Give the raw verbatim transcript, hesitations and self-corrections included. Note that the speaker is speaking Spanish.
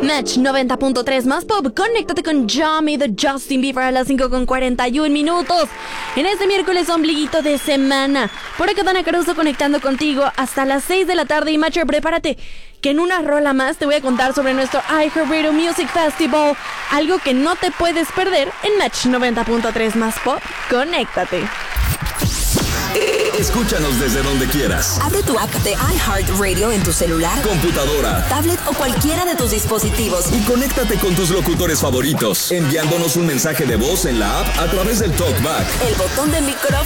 Match noventa punto tres más pop. Conéctate con Yummy de Justin Bieber a las cinco con cuarenta y uno minutos. En este miércoles ombliguito de semana. Por acá Dana Caruso conectando contigo hasta las seis de la tarde. Y Macho, prepárate que en una rola más te voy a contar sobre nuestro iHeartRadio Music Festival. Algo que no te puedes perder en Match noventa punto tres más pop. Conéctate. Escúchanos desde donde quieras. Abre tu app de iHeartRadio en tu celular, computadora, tablet o cualquiera de tus dispositivos. Y conéctate con tus locutores favoritos, enviándonos un mensaje de voz en la app a través del TalkBack, el botón de micrófono